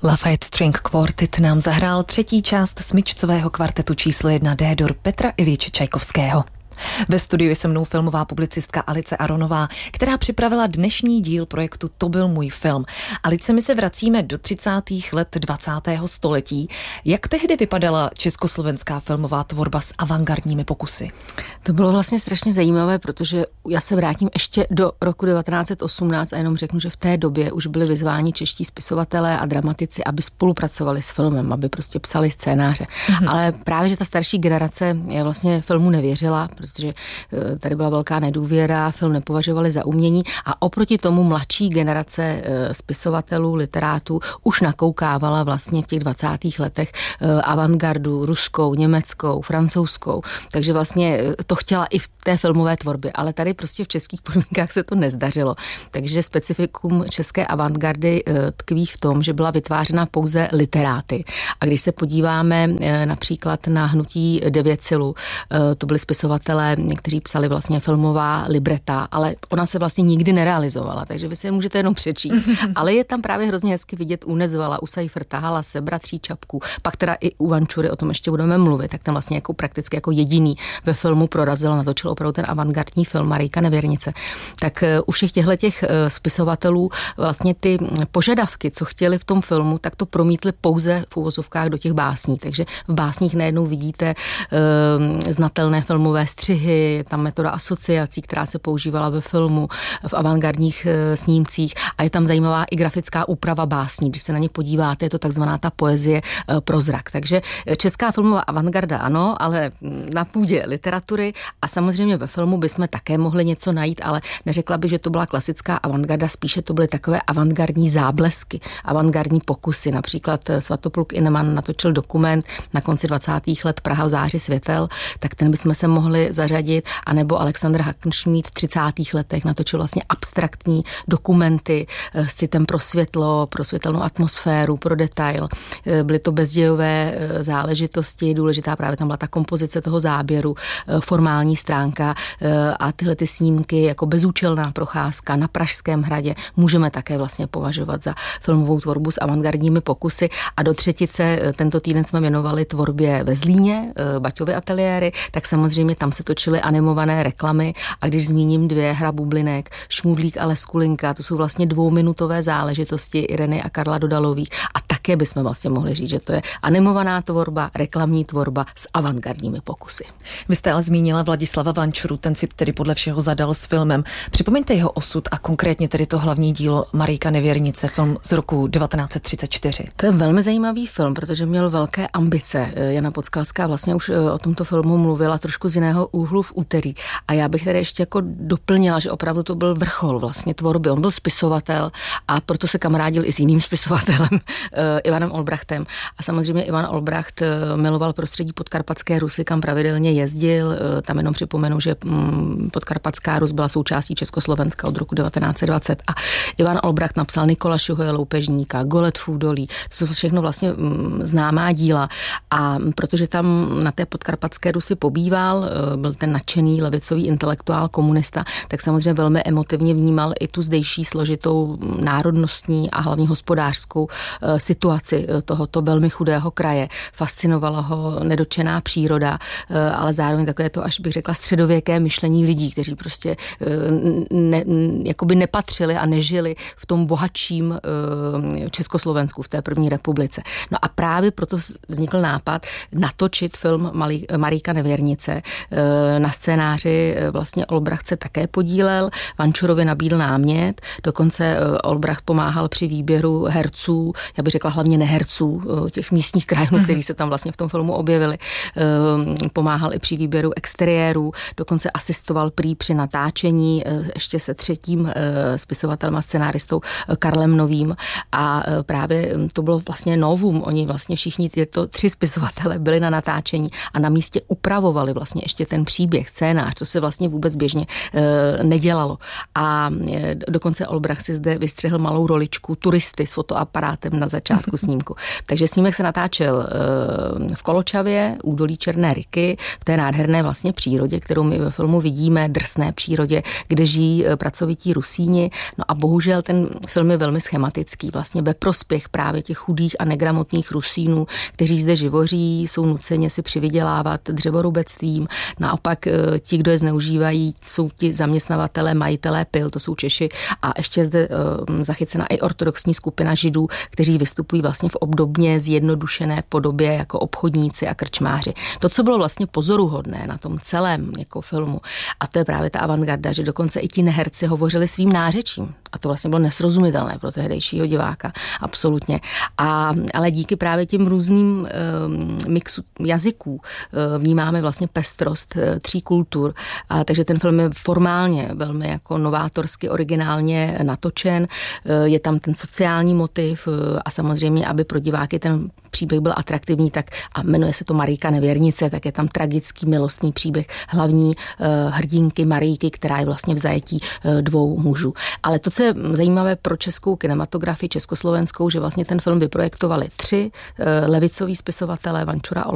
Lafayette String Quartet nám zahrál třetí část smyčcového kvartetu číslo 1 D-dur Petra Iljiče Čajkovského. Ve studiu je se mnou filmová publicistka Alice Aronová, která připravila dnešní díl projektu To byl můj film. Alice, my se vracíme do 30. let 20. století. Jak tehdy vypadala československá filmová tvorba s avantgardními pokusy? To bylo vlastně strašně zajímavé, protože já se vrátím ještě do roku 1918 a jenom řeknu, že v té době už byli vyzváni čeští spisovatelé a dramatici, aby spolupracovali s filmem, aby prostě psali scénáře. Ale právě, že ta starší generace vlastně filmu nevěřila, protože tady byla velká nedůvěra, film nepovažovali za umění a oproti tomu mladší generace spisovatelů, literátů už nakoukávala vlastně v těch 20. letech avantgardu ruskou, německou, francouzskou. Takže vlastně to chtěla i v té filmové tvorbě, ale tady prostě v českých podmínkách se to nezdařilo. Takže specifikum české avantgardy tkví v tom, že byla vytvářena pouze literáty. A když se podíváme například na hnutí 9 silů, to byli spisovatelé, kteří psali vlastně filmová libreta, ale ona se vlastně nikdy nerealizovala, takže vy si je můžete jenom přečíst. Ale je tam právě hrozně hezky vidět u Nezvala, u Seifrta, Halase, Bratří Čapků, pak teda i u Vančury, o tom ještě budeme mluvit, tak ten vlastně jako prakticky jako jediný ve filmu prorazil, natočil opravdu ten avantgardní film Marijka Nevěrnice. Tak u všech těch spisovatelů vlastně ty požadavky, co chtěli v tom filmu, tak to promítli pouze v uvozovkách do těch básní. Takže v básních najednou vidíte znatelné filmové střihy, je tam metoda asociací, která se používala ve filmu, v avantgardních snímcích a je tam zajímavá i grafická úprava básní. Když se na ně podíváte, je to takzvaná ta poezie pro zrak. Takže česká filmová avantgarda ano, ale na půdě literatury a samozřejmě ve filmu bychom také mohli něco najít, ale neřekla bych, že to byla klasická avantgarda, spíše to byly takové avantgardní záblesky, avantgardní pokusy. Například Svatopluk Ineman natočil dokument na konci 20. let Praha v záři světel, tak ten bychom se mohli zařadit, anebo Alexander Hackenschmidt v 30. letech natočil vlastně abstraktní dokumenty s citem pro světlo, pro světelnou atmosféru, pro detail. Byly to bezdějové záležitosti, důležitá právě tam byla ta kompozice toho záběru, formální stránka a tyhle ty snímky jako bezúčelná procházka na Pražském hradě můžeme také vlastně považovat za filmovou tvorbu s avantgardními pokusy a do třetice tento týden jsme věnovali tvorbě ve Zlíně, Baťovy ateliéry, tak samozřejmě tam se točily animované reklamy a když zmíním 2, Hra bublinek, Šmudlík a Leskulinka, to jsou vlastně 2minutové záležitosti Ireny a Karla Dodalových a také bychom vlastně mohli říct, že to je animovaná tvorba, reklamní tvorba s avantgardními pokusy. Vy jste ale zmínila Vladislava Vančuru, ten si tedy podle všeho zadal s filmem. Připomeňte jeho osud a konkrétně tedy to hlavní dílo Marijka Nevěrnice, film z roku 1934. To je velmi zajímavý film, protože měl velké ambice. Jana Podskalská vlastně už o tomto filmu mluvila trošku z jiného úhlu v úterý. A já bych tady ještě jako doplnila, že opravdu to byl vrchol vlastně tvorby. On byl spisovatel a proto se kamarádil i s jiným spisovatelem, Ivanem Olbrachtem. A samozřejmě Ivan Olbracht miloval prostředí Podkarpatské Rusy, kam pravidelně jezdil. Tam jenom připomenu, že Podkarpatská Rus byla součástí Československa od roku 1920 a Ivan Olbracht napsal Nikola Šuhoje Loupežníka, Golet v údolí. To jsou všechno vlastně známá díla a protože tam na té Podkarpatské Rusi pobýval, byl ten nadšený levicový intelektuál, komunista, tak samozřejmě velmi emotivně vnímal i tu zdejší složitou národnostní a hlavně hospodářskou situaci tohoto velmi chudého kraje. Fascinovala ho nedotčená příroda, ale zároveň takové to, až bych řekla, středověké myšlení lidí, kteří prostě jakoby nepatřili a nežili v tom bohatším Československu v té první republice. No a právě proto vznikl nápad natočit film Marijka Nevěrnice. Na scénáři vlastně Olbracht se také podílel, Vančurovi nabídl námět, dokonce Olbracht pomáhal při výběru herců, já bych řekla hlavně neherců, těch místních krajinů, kteří se tam vlastně v tom filmu objevili. Pomáhal i při výběru exteriérů, dokonce asistoval prý při natáčení ještě se třetím spisovatelem a scenáristou Karlem Novým a právě to bylo vlastně novum. Oni vlastně všichni tyto 3 spisovatelé byli na natáčení a na místě upravovali vlastně ještě ten příběh, scénář, co se vlastně vůbec běžně nedělalo. A dokonce Olbracht si zde vystřihl malou roličku turisty s fotoaparátem na začátku začátku snímku. Takže snímek se natáčel v Koločavě, údolí Černé Ryky, v té nádherné vlastně přírodě, kterou my ve filmu vidíme, drsné přírodě, kde žijí pracovití Rusíni. No a bohužel ten film je velmi schematický, vlastně ve prospěch právě těch chudých a negramotných Rusínů, kteří zde živoří, jsou nuceně si přivydělávat dřevorubectvím. Naopak ti, kdo je zneužívají, jsou ti zaměstnavatelé, majitelé pil, to jsou Češi. A ještě je zde zachycena i ortodoxní skupina Židů, kteří vystupují vlastně v obdobně zjednodušené podobě jako obchodníci a krčmáři. To, co bylo vlastně pozoruhodné na tom celém jako filmu, a to je právě ta avantgarda, že dokonce i ti neherci hovořili svým nářečím. A to vlastně bylo nesrozumitelné pro tehdejšího diváka, absolutně. Ale díky právě těm různým mixu jazyků vnímáme vlastně pestrost 3 kultur. Takže ten film je formálně velmi jako novátorsky, originálně natočen. Je tam ten sociální motiv a samozřejmě, aby pro diváky ten příběh byl atraktivní, tak a jmenuje se to Marijka nevěrnice, tak je tam tragický milostný příběh hlavní hrdinky Marijky, která je vlastně v zajetí 2 mužů. Ale to, co je zajímavé pro českou kinematografii, československou, že vlastně ten film vyprojektovali 3 levicoví spisovatelé, Vančura,